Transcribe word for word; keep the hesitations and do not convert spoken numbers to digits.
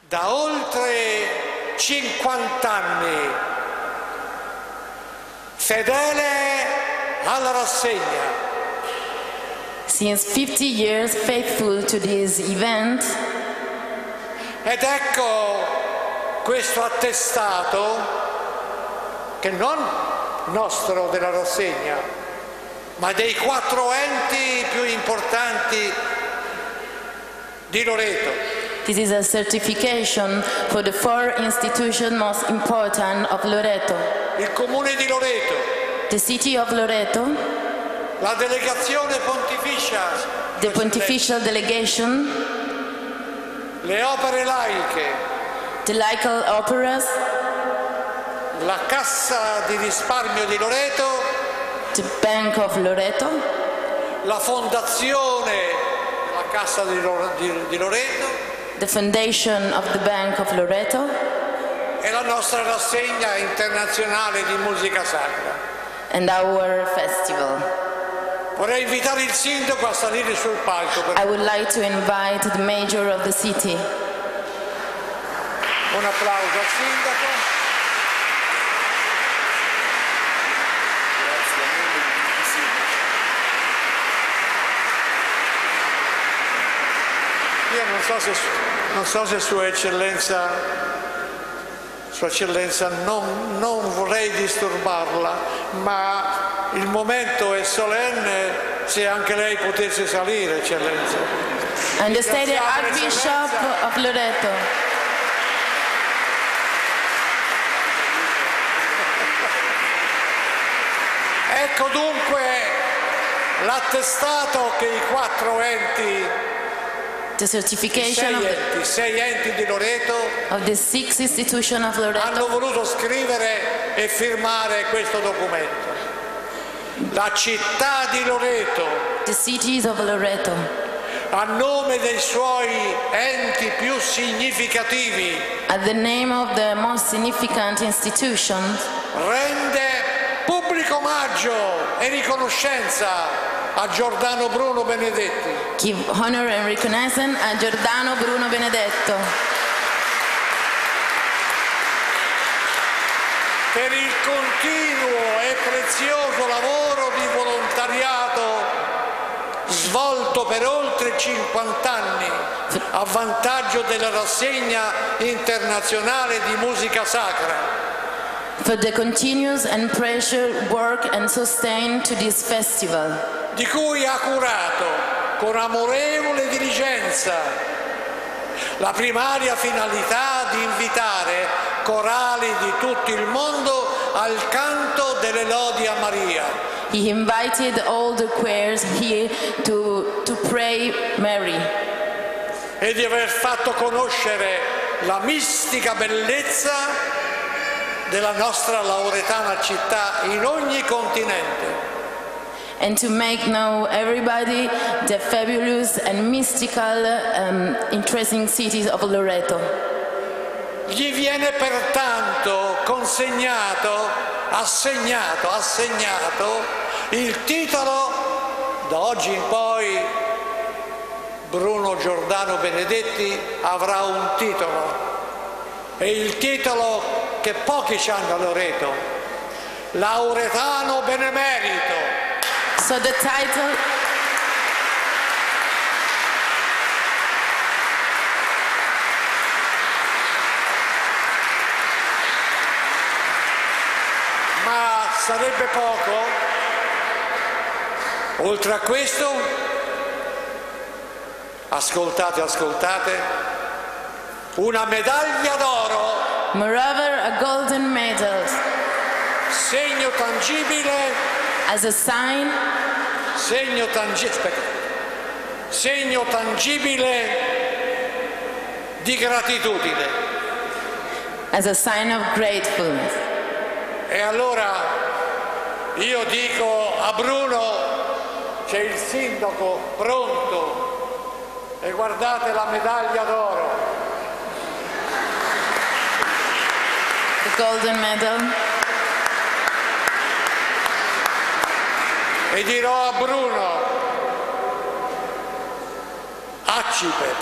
da oltre cinquanta anni fedele alla rassegna. Since fifty years faithful to this event, ed ecco questo attestato, che non nostro della rassegna, ma dei quattro enti più importanti di Loreto. this is a certification for the four institutions most important of Loreto. Il comune di Loreto, The city of Loreto, la delegazione pontificia, the pontifical delegation, le opere laiche, the laical operas, la Cassa di risparmio di Loreto, the Bank of Loreto, la fondazione della Cassa di, Lore- di, di Loreto the foundation of the Bank of Loreto, e la nostra rassegna internazionale di musica sacra. and our festival. Vorrei invitare il sindaco a salire sul palco. Per... I would like to invite the mayor of the city. Un applauso al sindaco. Io non so se, non so se Sua Eccellenza, Sua Eccellenza non, non vorrei disturbarla, ma il momento è solenne, se anche lei potesse salire, Eccellenza. And the state Archbishop of Loreto. Ecco dunque l'attestato che i quattro enti, The certification of sei the, enti, sei enti di Loreto of the six institution of Loreto hanno voluto scrivere e firmare questo documento. La città di Loreto, the cities of Loreto, a nome dei suoi enti più significativi, at the name of the most significant institutions, rende pubblico omaggio e riconoscenza a Giordano Bruno Benedetti, give honor and recognition a Giordano Bruno Benedetto per il continuo e prezioso lavoro di volontariato svolto per oltre cinquanta anni a vantaggio della rassegna internazionale di musica sacra, for the continuous and precious work and sustain to this festival, di cui ha curato con amorevole diligenza la primaria finalità di invitare corali di tutto il mondo al canto delle lodi a Maria. He invited all the choirs here to, to pray Mary, E di aver fatto conoscere la mistica bellezza della nostra lauretana città in ogni continente. and to make know everybody the fabulous and mystical, um, interesting cities of Loreto. Gli viene pertanto consegnato, assegnato, assegnato il titolo, da oggi in poi Bruno Giordano Benedetti avrà un titolo, e il titolo che pochi hanno a Loreto, Lauretano Benemerito. So the title, Ma sarebbe poco? Oltre a questo, ascoltate, ascoltate, una medaglia d'oro, moreover a golden medal, segno tangibile, as a sign, segno tangibile, aspetta, segno tangibile di gratitudine. as a sign of gratefulness. E allora io dico a Bruno, c'è il sindaco pronto, e guardate la medaglia d'oro. The golden medal. E dirò a Bruno, Accipe,